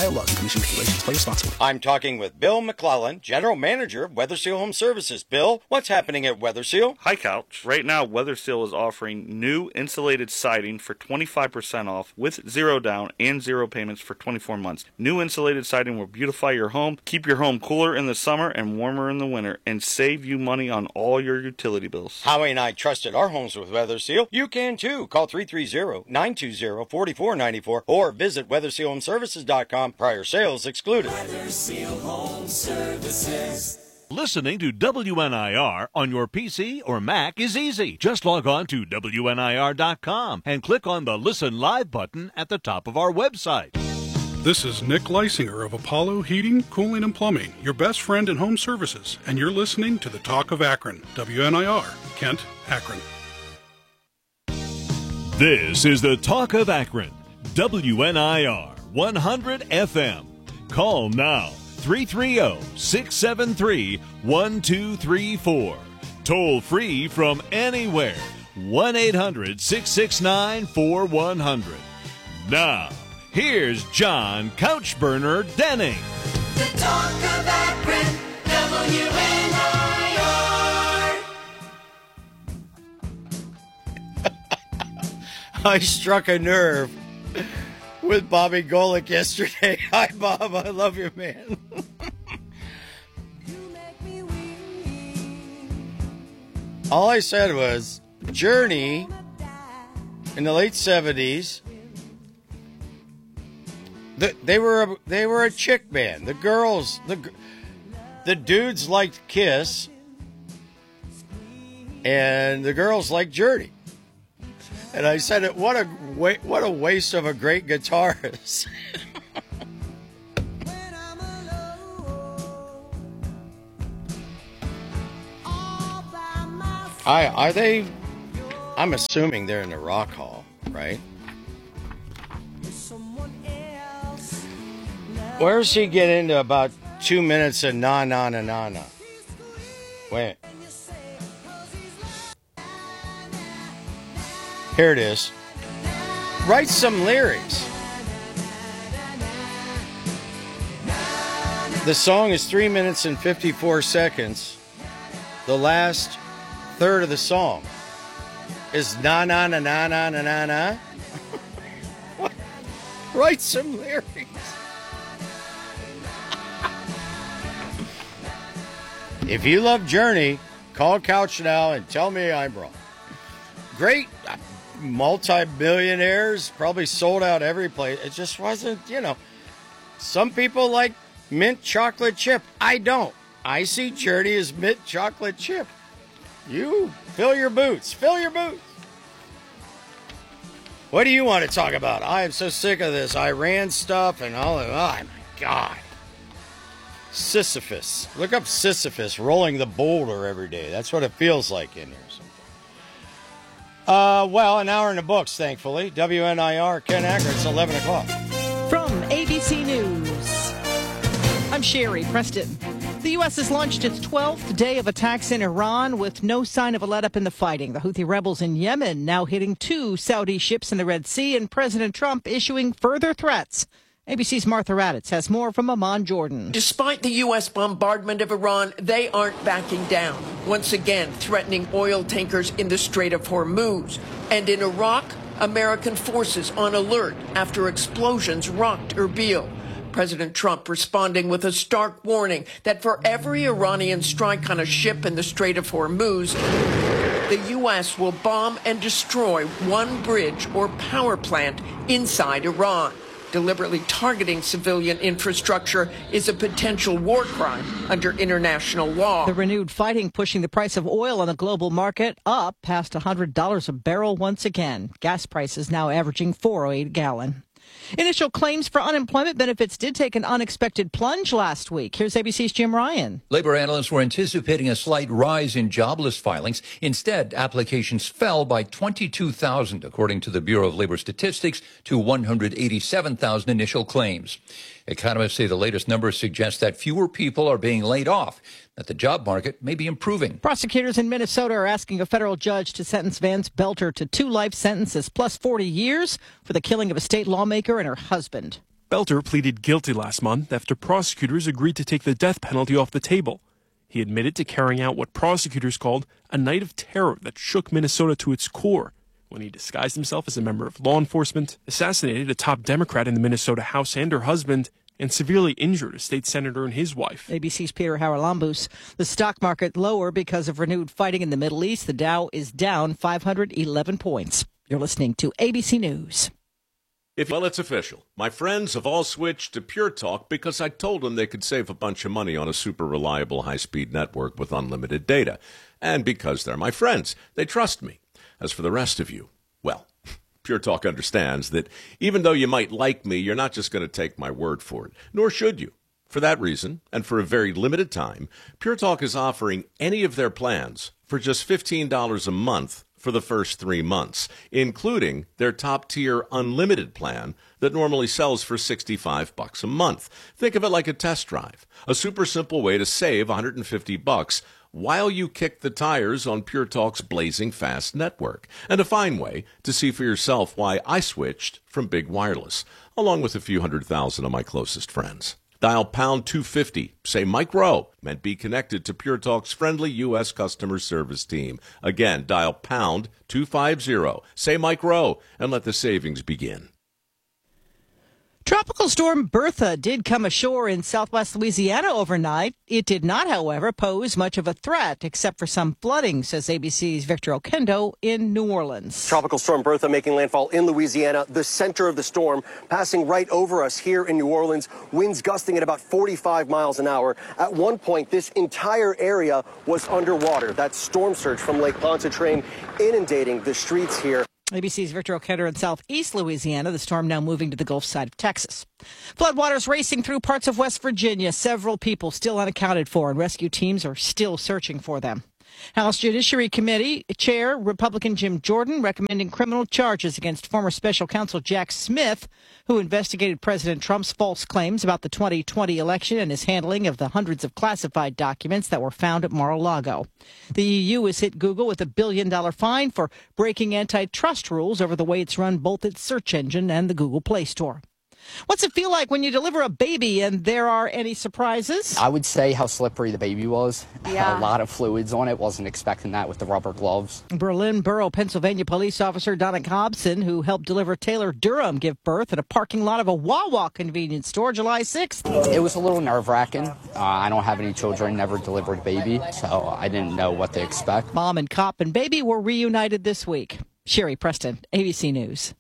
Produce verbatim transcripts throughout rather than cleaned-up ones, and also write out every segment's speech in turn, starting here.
Ohio laws and commission regulations. Play responsibly. I'm talking with Bill McClellan, General Manager of Weatherseal Home Services. Bill, what's happening at Weatherseal? Hi, Couch. Right now, Weatherseal is offering new insulated siding for twenty-five percent off with zero down and zero payments for twenty-four months. New insulated siding will beautify your home, keep your home cooler in the summer and warmer in the winter, and save you money on all your utility bills. Howie and I trusted our homes with Weatherseal. You can too. Call three three zero, nine two zero, four four nine four or visit weatherseal home services dot com. Prior sales excluded. Weatherseal Home Services. Listening to W N I R on your P C or Mac is easy. Just log on to W N I R dot com and click on the Listen Live button at the top of our website. This is Nick Leisinger of Apollo Heating, Cooling, and Plumbing, your best friend in home services, and you're listening to the Talk of Akron, W N I R, Kent, Akron. This is the Talk of Akron, W N I R one hundred F M. Call now, three three zero, six seven three, one two three four. Toll free from anywhere, one eight hundred, six six nine, four one zero zero. Now, here's John Couchburner Denning. The Talk of Akron, W N I R. I struck a nerve with Bobby Golick yesterday. Hi, Bob. I love you, man. All I said was, Journey in the late seventies, the, they were a, they were a chick band. The girls, the the dudes liked Kiss, and the girls liked Journey. And I said, "It what a what a waste of a great guitarist." I are they? I'm assuming they're in the Rock Hall, right? Where's he get into about two minutes of na na na na na? Wait. Here it is. Write some lyrics. The song is three minutes and fifty-four seconds. The last third of the song is na na na na na na na na. What? Write some lyrics. If you love Journey, call Couch now and tell me I'm wrong. Great multi-billionaires, probably sold out every place. It just wasn't, you know. Some people like mint chocolate chip. I don't. I see Journey as mint chocolate chip. You fill your boots. Fill your boots. What do you want to talk about? I am so sick of this Iran stuff and all of. Oh my God. Sisyphus. Look up Sisyphus rolling the boulder every day. That's what it feels like in here. Uh, well, an hour in the books, thankfully. W N I R, Ken Akron, it's eleven o'clock. From A B C News, I'm Sherry Preston. The U S has launched its twelfth day of attacks in Iran with no sign of a let-up in the fighting. The Houthi rebels in Yemen now hitting two Saudi ships in the Red Sea, and President Trump issuing further threats. A B C's Martha Raddatz has more from Amman Jordan. Despite the U S bombardment of Iran, they aren't backing down, once again threatening oil tankers in the Strait of Hormuz. And in Iraq, American forces on alert after explosions rocked Erbil. President Trump responding with a stark warning that for every Iranian strike on a ship in the Strait of Hormuz, the U S will bomb and destroy one bridge or power plant inside Iran. Deliberately targeting civilian infrastructure is a potential war crime under international law. The renewed fighting pushing the price of oil on the global market up past one hundred dollars a barrel once again. Gas prices now averaging four oh eight a gallon. Initial claims for unemployment benefits did take an unexpected plunge last week. Here's A B C's Jim Ryan. Labor analysts were anticipating a slight rise in jobless filings. Instead, applications fell by twenty-two thousand, according to the Bureau of Labor Statistics, to one hundred eighty-seven thousand initial claims. Economists say the latest numbers suggest that fewer people are being laid off, that the job market may be improving. Prosecutors in Minnesota are asking a federal judge to sentence Vance Belter to two life sentences plus forty years for the killing of a state lawmaker and her husband. Belter pleaded guilty last month after prosecutors agreed to take the death penalty off the table. He admitted to carrying out what prosecutors called a night of terror that shook Minnesota to its core when he disguised himself as a member of law enforcement, assassinated a top Democrat in the Minnesota House and her husband, and severely injured a state senator and his wife. A B C's Peter Haralambous. The stock market lower because of renewed fighting in the Middle East. The Dow is down five hundred eleven points. You're listening to A B C News. If, well, it's official. My friends have all switched to Pure Talk because I told them they could save a bunch of money on a super reliable high-speed network with unlimited data. And because they're my friends, they trust me. As for the rest of you, well, Pure Talk understands that even though you might like me, you're not just going to take my word for it, nor should you. For that reason, and for a very limited time, Pure Talk is offering any of their plans for just fifteen dollars a month for the first three months, including their top-tier unlimited plan that normally sells for sixty-five bucks a month. Think of it like a test drive, a super simple way to save one hundred fifty bucks while you kick the tires on Pure Talk's blazing fast network, and a fine way to see for yourself why I switched from Big Wireless, along with a few hundred thousand of my closest friends. Dial pound two fifty, say Mike Rowe, and be connected to Pure Talk's friendly U S customer service team. Again, dial pound two fifty, say Mike Rowe, and let the savings begin. Tropical storm Bertha did come ashore in southwest Louisiana overnight. It did not, however, pose much of a threat, except for some flooding, says A B C's Victor Okendo in New Orleans. Tropical storm Bertha making landfall in Louisiana, the center of the storm, passing right over us here in New Orleans, winds gusting at about forty-five miles an hour. At one point, this entire area was underwater. That storm surge from Lake Pontchartrain inundating the streets here. A B C's Victor O'Ketter in southeast Louisiana. The storm now moving to the Gulf side of Texas. Floodwaters racing through parts of West Virginia. Several people still unaccounted for, and rescue teams are still searching for them. House Judiciary Committee Chair Republican Jim Jordan recommending criminal charges against former special counsel Jack Smith, who investigated President Trump's false claims about the twenty twenty election and his handling of the hundreds of classified documents that were found at Mar-a-Lago. The E U has hit Google with a billion dollar fine for breaking antitrust rules over the way it's run both its search engine and the Google Play Store. What's it feel like when you deliver a baby and there are any surprises? I would say how slippery the baby was. Yeah. A lot of fluids on it. Wasn't expecting that with the rubber gloves. Berlin Borough, Pennsylvania police officer Donna Hobson, who helped deliver Taylor Durham give birth at a parking lot of a Wawa convenience store July sixth. It was a little nerve-wracking. Uh, I don't have any children, never delivered a baby, so I didn't know what to expect. Mom and cop and baby were reunited this week. Sherry Preston, A B C News.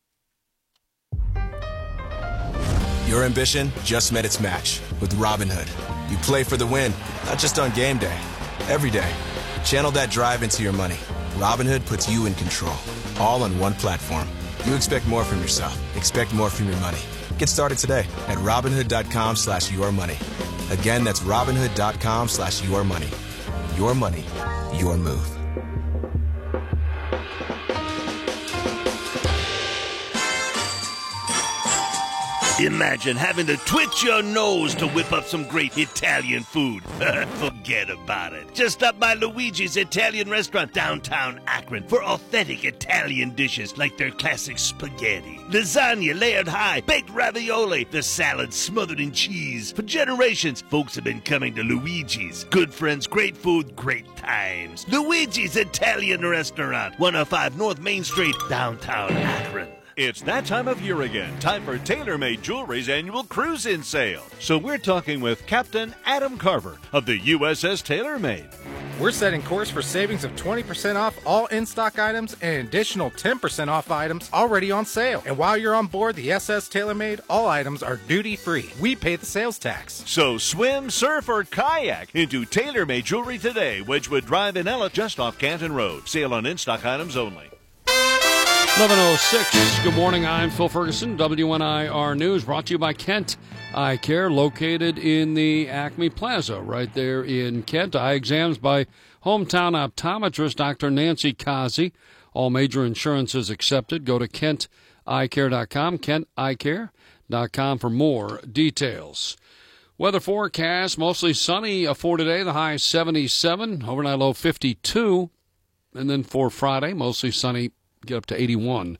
Your ambition just met its match with Robinhood. You play for the win, not just on game day, every day. Channel that drive into your money. Robinhood puts you in control, all on one platform. You expect more from yourself. Expect more from your money. Get started today at Robinhood.com slash your money. Again, that's Robinhood.com slash your money. Your money, your move. Imagine having to twitch your nose to whip up some great Italian food. Forget about it. Just stop by Luigi's Italian Restaurant downtown Akron for authentic Italian dishes like their classic spaghetti, lasagna layered high, baked ravioli, the salad smothered in cheese. For generations, folks have been coming to Luigi's. Good friends, great food, great times. Luigi's Italian Restaurant, one oh five North Main Street, downtown Akron. It's that time of year again. Time for TaylorMade Jewelry's annual cruise-in sale. So we're talking with Captain Adam Carver of the U S S TaylorMade. We're setting course for savings of twenty percent off all in-stock items and an additional ten percent off items already on sale. And while you're on board the S S TaylorMade, all items are duty-free. We pay the sales tax. So swim, surf, or kayak into TaylorMade Jewelry today, Wedgwood Drive in Ella, just off Canton Road. Sale on in-stock items only. eleven oh six. Good morning. I'm Phil Ferguson. W N I R News brought to you by Kent Eye Care, located in the Acme Plaza right there in Kent. Eye exams by hometown optometrist Doctor Nancy Kazi. All major insurances accepted. Go to kent eye care dot com, kent eye care dot com for more details. Weather forecast, mostly sunny for today. The high seventy-seven, overnight low fifty-two. And then for Friday, mostly sunny, get up to eighty-one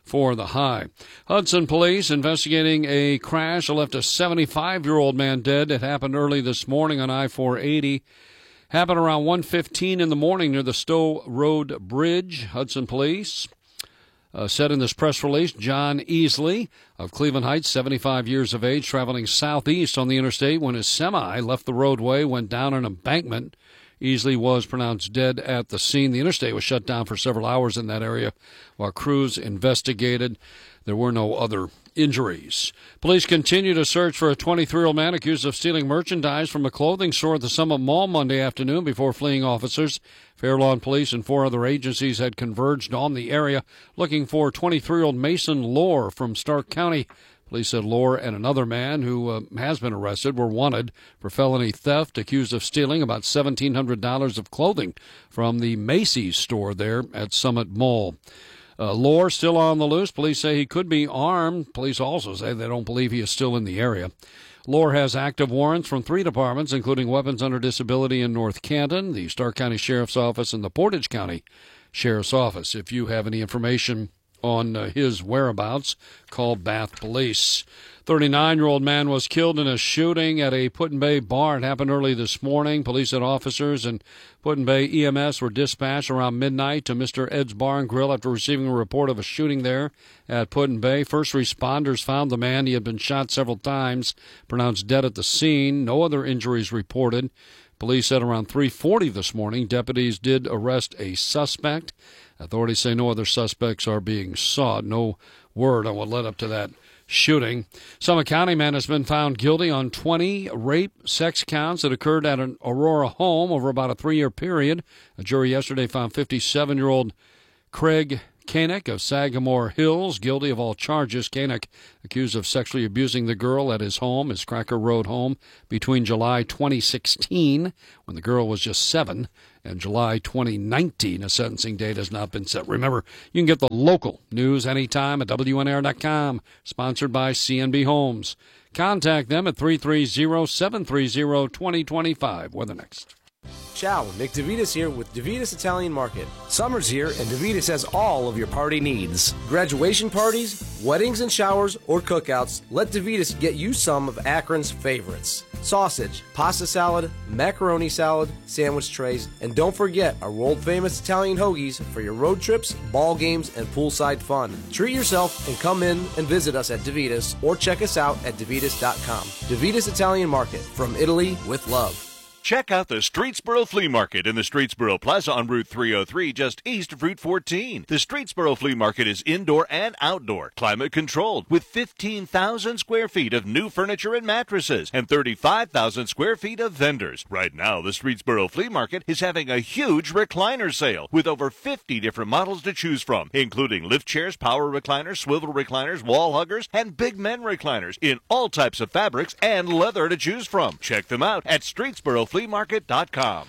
for the high. Hudson police investigating a crash that left a seventy-five-year-old man dead. It happened early this morning on I four eighty. Happened around one fifteen in the morning near the Stowe Road Bridge. Hudson police uh, said in this press release, John Easley of Cleveland Heights, seventy-five years of age, traveling southeast on the interstate when his semi left the roadway, went down an embankment. Easley was pronounced dead at the scene. The interstate was shut down for several hours in that area while crews investigated. There were no other injuries. Police continue to search for a twenty-three-year-old man accused of stealing merchandise from a clothing store at the Summit Mall Monday afternoon before fleeing officers. Fair Lawn Police and four other agencies had converged on the area looking for twenty-three-year-old Mason Lohr from Stark County. Police said Lohr and another man who uh, has been arrested were wanted for felony theft, accused of stealing about seventeen hundred dollars of clothing from the Macy's store there at Summit Mall. Uh, Lohr still on the loose. Police say he could be armed. Police also say they don't believe he is still in the area. Lohr has active warrants from three departments, including Weapons Under Disability in North Canton, the Stark County Sheriff's Office, and the Portage County Sheriff's Office. If you have any information on uh, his whereabouts, call Bath Police. thirty-nine-year-old man was killed in a shooting at a Put-in-Bay bar. It happened early this morning. Police and officers and Put-in-Bay E M S were dispatched around midnight to Mister Ed's Bar and Grill after receiving a report of a shooting there at Put-in-Bay. First responders found the man. He had been shot several times, pronounced dead at the scene. No other injuries reported. Police said around three forty this morning, deputies did arrest a suspect. Authorities say no other suspects are being sought. No word on what led up to that shooting. Summit County man has been found guilty on twenty rape sex counts that occurred at an Aurora home over about a three-year period. A jury yesterday found fifty-seven-year-old Craig Koenig of Sagamore Hills guilty of all charges. Koenig accused of sexually abusing the girl at his home, his Cracker Road home, between July twenty sixteen, when the girl was just seven, and July twenty nineteen. A sentencing date has not been set. Remember, you can get the local news anytime at W N R dot com, sponsored by C N B Homes. Contact them at three three zero, seven three zero, two zero two five. Weather next. Ciao, Nick DeVitis here with DeVitis Italian Market. Summer's here and DeVitis has all of your party needs. Graduation parties, weddings and showers, or cookouts, let DeVitis get you some of Akron's favorites. Sausage, pasta salad, macaroni salad, sandwich trays, and don't forget our world-famous Italian hoagies for your road trips, ball games, and poolside fun. Treat yourself and come in and visit us at DeVitis or check us out at DeVitis dot com. DeVitis Italian Market, from Italy with love. Check out the Streetsboro Flea Market in the Streetsboro Plaza on Route three oh three, just east of Route fourteen. The Streetsboro Flea Market is indoor and outdoor, climate controlled, with fifteen thousand square feet of new furniture and mattresses, and thirty-five thousand square feet of vendors. Right now, the Streetsboro Flea Market is having a huge recliner sale, with over fifty different models to choose from, including lift chairs, power recliners, swivel recliners, wall huggers, and big men recliners, in all types of fabrics and leather to choose from. Check them out at Streetsboro Flea Market dot com.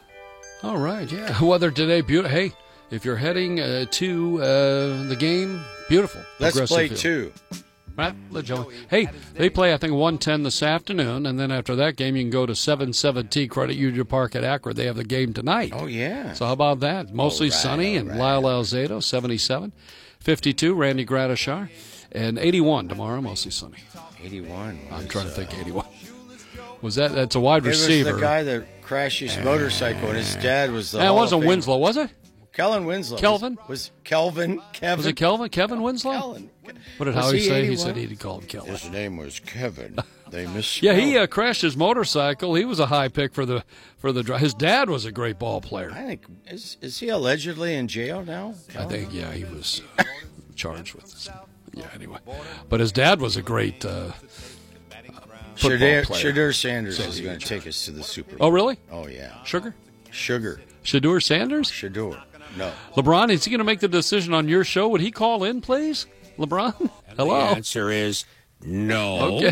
All right, yeah. Weather today, beautiful. Hey, if you're heading uh, to uh, the game, beautiful. Let's play field. two. Right, let Joey. Hey, they play, I think, one ten this afternoon, and then after that game, you can go to seven seventy Credit Union Park at Akron. They have the game tonight. Oh, yeah. So how about that? Mostly all right, sunny, and right. Lyle Alzado, seventy-seven. fifty-two, Randy Gradishar, and eighty-one tomorrow, mostly sunny. eighty-one. I'm trying to think, eighty-one. Was that, that's a wide it receiver. It was the guy that crashed his motorcycle, and his dad was the And it Hall wasn't of Fame. Winslow, was it? Kellen Winslow. Kelvin? Was, was Kelvin, Kevin. Was it Kelvin? Kevin Winslow? Kellen. What did Was Howie he say? eighty-one? He said he'd call him Kelvin. His name was Kevin. They missed. Yeah, he uh, crashed his motorcycle. He was a high pick for the for the drive. His dad was a great ball player. I think is is he allegedly in jail now? I think yeah, he was uh, charged with some, yeah. Anyway, but his dad was a great uh, Shadur, player. Shadur Sanders is going to take us to the Super Bowl. Oh, really? Oh, yeah. Sugar? Sugar. Shadur Sanders? Shadur. No. LeBron, is he going to make the decision on your show? Would he call in, please? LeBron? Hello? The answer is no. Okay.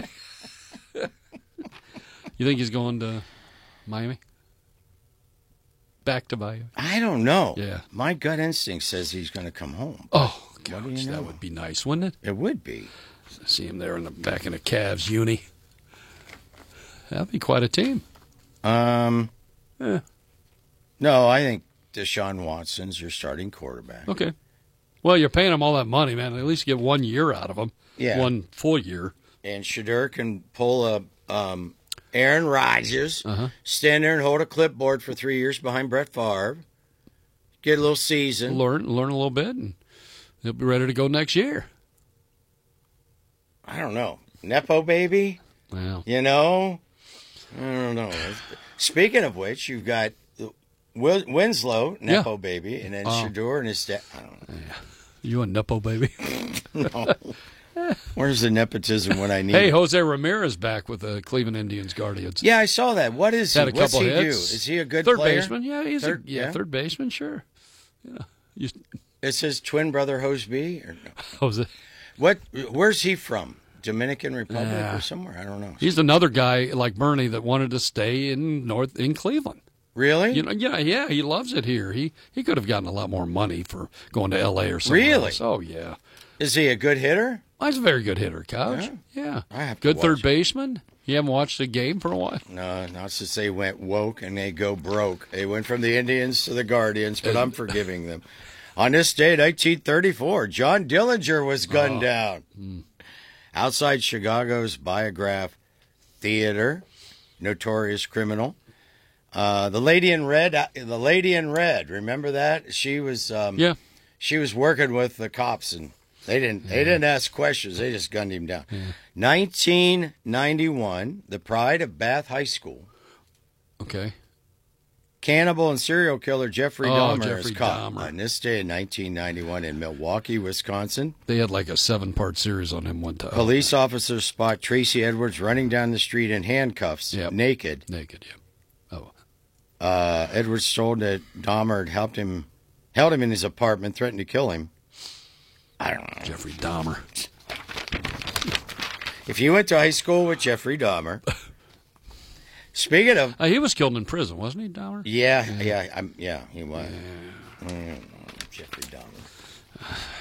You think he's going to Miami? Back to Miami? I don't know. Yeah. My gut instinct says he's going to come home. Oh, What gosh, do you know? that would be nice, wouldn't it? It would be. See him there in the back in a Cavs uni. That'd be quite a team. Um, Yeah. No, I think Deshaun Watson's your starting quarterback. Okay. Well, you're paying him all that money, man. At least get one year out of him. Yeah. One full year. And Shedeur can pull a um, Aaron Rodgers, Uh-huh. stand there and hold a clipboard for three years behind Brett Favre, get a little season. Learn, learn a little bit, and he'll be ready to go next year. I don't know. Nepo baby? Well, You know? I don't know. Speaking of which, you've got Wil- Winslow, Nepo Yeah. baby, and then Oh. Shedeur and his dad. I don't know. you a Nepo baby. No. Where's the nepotism when I need Hey, it? Jose Ramirez back with the Cleveland Indians Guardians. Yeah, I saw that. What is he? Had a What's couple he do? hits. Is he a good third player? baseman? Yeah, he's Third- a yeah, yeah? third baseman. Sure. Yeah. You, Is his twin brother Hoseby? Or no? Jose. What? Where's he from? Dominican Republic Yeah. or somewhere? I don't know. He's another guy like Bernie that wanted to stay in North in Cleveland. Really? You know, yeah, yeah, he loves it here. He he could have gotten a lot more money for going to L A or something. Really? Else. Oh yeah. Is he a good hitter? Well, he's a very good hitter, Couch. Yeah. Yeah. I have to Good watch third it. baseman. You haven't watched the game for a while? No, not since they went woke and they go broke. They went from the Indians to the Guardians, but I'm forgiving them. On this day, nineteen thirty-four, John Dillinger was gunned Oh. down Hmm. outside Chicago's Biograph Theater. Notorious criminal. Uh, the lady in red, uh, the lady in red. Remember that? She was, um, Yeah. She was working with the cops, and they didn't. They didn't ask questions. They just gunned him down. nineteen ninety-one, the pride of Bath High School. Okay. Cannibal and serial killer Jeffrey Oh, Dahmer Jeffrey is caught Dahmer. on this day in nineteen ninety-one in Milwaukee, Wisconsin. They had like a seven part series on him one time. Police officers spot Tracy Edwards running down the street in handcuffs, naked. Naked, yeah. Oh. Uh, Edwards told that Dahmer had helped him, held him in his apartment, threatened to kill him. I don't know. Jeffrey Dahmer. If you went to high school with Jeffrey Dahmer, speaking of, Uh, he was killed in prison, wasn't he, Dahmer? yeah, yeah, I'm, yeah, he was. Mm, Jeffrey Dahmer.